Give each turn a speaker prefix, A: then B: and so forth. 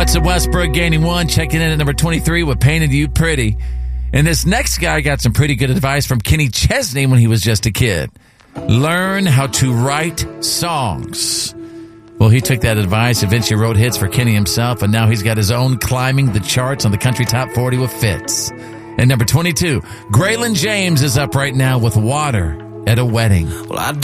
A: Russell Westbrook gaining 1, checking in at number 23 with Painted You Pretty. And this next guy got some pretty good advice from Kenny Chesney when he was just a kid. Learn how to write songs. Well, he took that advice, eventually wrote hits for Kenny himself, and now he's got his own climbing the charts on the Country Top 40 with Fitz. And number 22, Graylin James is up right now with Water at a Wedding.
B: Well,